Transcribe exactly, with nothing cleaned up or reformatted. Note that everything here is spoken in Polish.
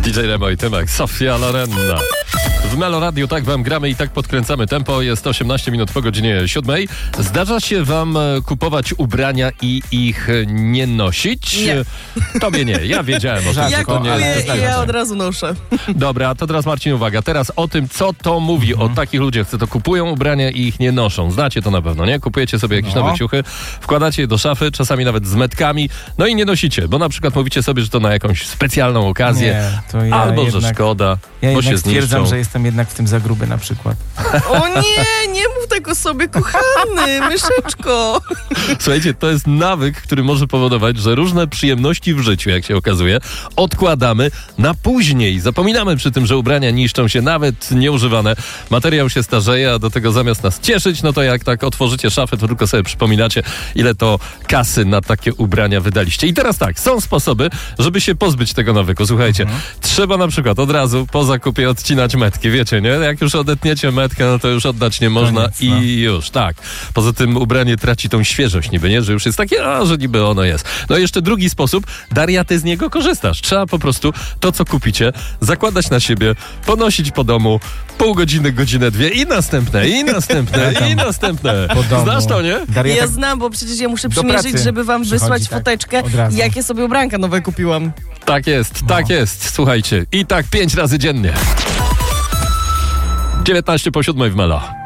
D J Remo i Tymek, Sofia Lorenna. W Melo Radio tak wam gramy i tak podkręcamy tempo. Jest osiemnaście minut po godzinie siódmej. Zdarza się wam kupować ubrania i ich nie nosić? Nie. Tobie nie. Ja wiedziałem o tym. Ja to nie kupuję jest i ja od razu noszę. Dobra, to teraz Marcin, uwaga. Teraz o tym, co to mówi o takich ludziach, co to kupują ubrania i ich nie noszą. Znacie to na pewno, nie? Kupujecie sobie jakieś No. nowe ciuchy, wkładacie je do szafy, czasami nawet z metkami, no i nie nosicie, bo na przykład mówicie sobie, że to na jakąś specjalną okazję, Nie, to ja albo jednak, że szkoda, Ja bo się jednak stwierdzam, zniszczą. że jestem jednak w tym za gruby na przykład. O nie, nie mów tego sobie, kochany, myszeczko. Słuchajcie, to jest nawyk, który może powodować, że różne przyjemności w życiu, jak się okazuje, odkładamy na później. Zapominamy przy tym, że ubrania niszczą się, nawet nieużywane. Materiał się starzeje, a do tego zamiast nas cieszyć, no to jak tak otworzycie szafę, to tylko sobie przypominacie, ile to kasy na takie ubrania wydaliście. I teraz tak, są sposoby, żeby się pozbyć tego nawyku. Słuchajcie, Mhm. trzeba na przykład od razu po zakupie odcinać metki, wiecie, nie? Jak już odetniecie metkę, no to już oddać nie można. Koniec, no. I już, tak. Poza tym ubranie traci tą świeżość niby, nie? Że już jest takie, a że niby ono jest. No i jeszcze drugi sposób, Daria, ty z niego korzystasz. Trzeba po prostu to, co kupicie, zakładać na siebie, ponosić po domu pół godziny, godzinę, dwie i następne, i następne, i następne. Po domu. Znasz to, nie? Daria Ja tak znam, bo przecież ja muszę do przymierzyć, pracy żeby wam przychodzi, wysłać tak, foteczkę, od razu. jakie sobie ubranka nowe kupiłam. Tak jest, No. tak jest. Słuchajcie, i tak pięć razy dziennie. dziewiętnaście po siódmej w Melo.